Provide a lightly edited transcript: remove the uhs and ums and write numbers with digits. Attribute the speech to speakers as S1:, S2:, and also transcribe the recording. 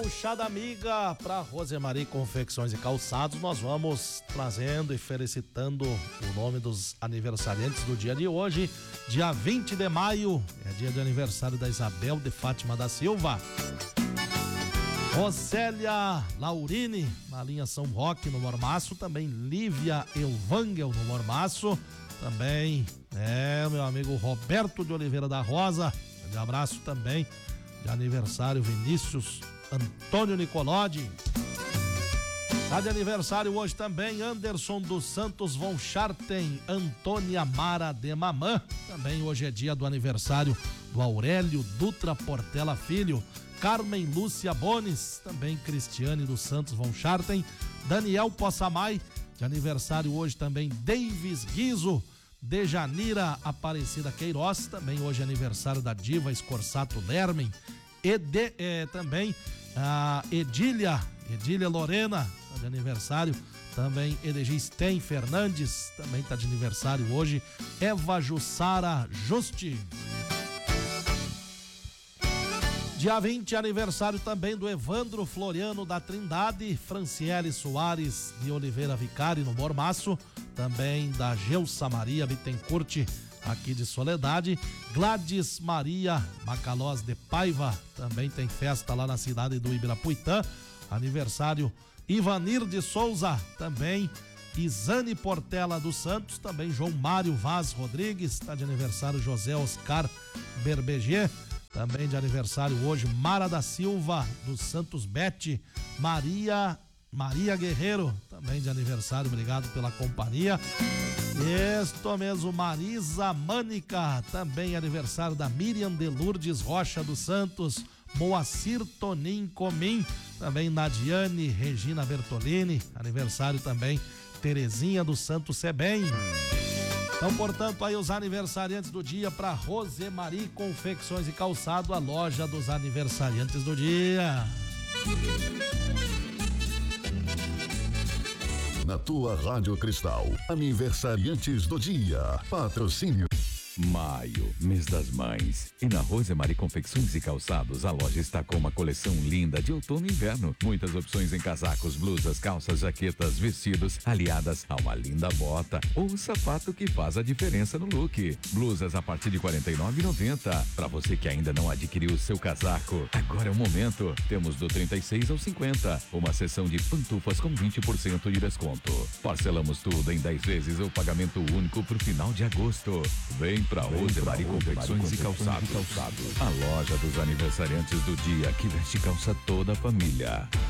S1: Gauchada amiga, para Rosemarie Confecções e Calçados, nós vamos trazendo e felicitando o nome dos aniversariantes do dia de hoje, dia 20 de maio, é dia de aniversário da Isabel de Fátima da Silva. Rosélia Laurini, na linha São Roque, no Mormaço, também Lívia Elvangel, no Mormaço, também, meu amigo Roberto de Oliveira da Rosa, de abraço também, de aniversário Vinícius Antônio Nicolodi. Tá de aniversário hoje também Anderson dos Santos von Scharten, Antônia Mara de Mamã. Também hoje é dia do aniversário do Aurélio Dutra Portela Filho, Carmen Lúcia Bones, também Cristiane dos Santos von Scharten, Daniel Possamay, de aniversário hoje também Davis Guizo, Dejanira Aparecida Queiroz, também hoje é aniversário da diva Escorsato Lermen, e também a Edília Lorena, tá de aniversário, também Edegistem Fernandes, também tá de aniversário hoje, Eva Jussara Justi. Dia 20, aniversário também do Evandro Floriano da Trindade, Franciele Soares de Oliveira Vicari, no Mormaço, também da Gelsa Maria Bittencourt, aqui de Soledade, Gladys Maria Macalós de Paiva, também tem festa lá na cidade do Ibirapuitã, aniversário Ivanir de Souza, também Isane Portela dos Santos, também João Mário Vaz Rodrigues, está de aniversário José Oscar Berbeger, também de aniversário hoje Mara da Silva dos Santos Bete, Maria Guerreiro, também de aniversário, obrigado pela companhia. Isto mesmo, Marisa Mânica, também aniversário da Miriam de Lourdes Rocha dos Santos, Moacir Tonim Comim, também Nadiane Regina Bertolini, aniversário também Terezinha do Santo Sebem. Então, portanto, aí os aniversariantes do dia para Rosemarie Confecções e Calçado, a loja dos aniversariantes do dia.
S2: Na tua Rádio Cristal, aniversariantes do dia. Patrocínio.
S3: Maio, mês das mães. E na Rosemarie Confecções e Calçados, a loja está com uma coleção linda de outono e inverno. Muitas opções em casacos, blusas, calças, jaquetas, vestidos, aliadas a uma linda bota ou o sapato que faz a diferença no look. Blusas a partir de R$ 49,90. Para você que ainda não adquiriu o seu casaco, agora é o momento. Temos do 36 ao 50. Uma seção de pantufas com 20% de desconto. Parcelamos tudo em 10 vezes ou pagamento único pro final de agosto. Vem pra Rosemarie Confecções e Calçados. A loja dos aniversariantes do dia que veste calça toda a família.